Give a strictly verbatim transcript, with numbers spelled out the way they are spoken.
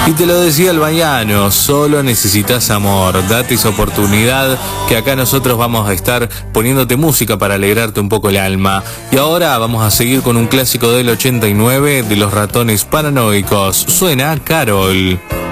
Y te lo decía el baiano, solo necesitas amor, date esa oportunidad que acá nosotros vamos a estar poniéndote música para alegrarte un poco el alma. Y ahora vamos a seguir con un clásico del ochenta y nueve de Los Ratones Paranoicos. Suena Carol.